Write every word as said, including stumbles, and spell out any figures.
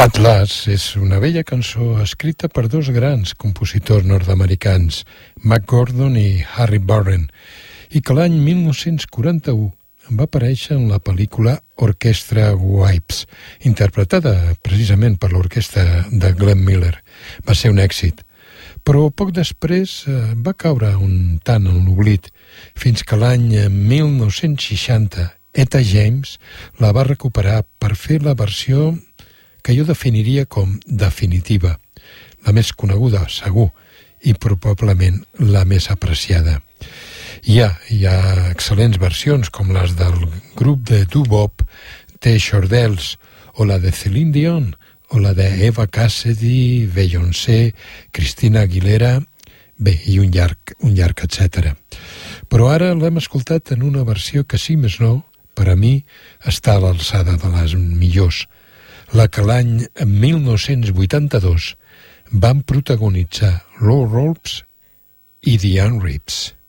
Atlas és una vella cançó escrita per dos grans compositors nord-americans, Mac Gordon i Harry Barron, i que l'any mil nou-cents quaranta-u va aparèixer en la pel·lícula Orchestra Wipes, interpretada precisament per l'orquestra de Glenn Miller. Va ser un èxit, però poc després va caure un tant en l'oblit, fins que l'any mil nou-cents seixanta Etta James la va recuperar per fer la versió que jo definiria com definitiva, la més coneguda, segur, i probablement la més apreciada. Hi ha, hi ha excel·lents versions com les del grup de doo-wop The Shordells, o la de Celine Dion, o la de Eva Cassidy, Beyoncé, Christina Aguilera, bé, i un llarg, un llarg etcètera. Però ara l'hem escoltat en una versió que, si més no, per a mi, està a l'alçada de les millors, la que l'any mil nou-cents vuitanta-dos van protagonitzar Lou Rawls i Diane Reeves.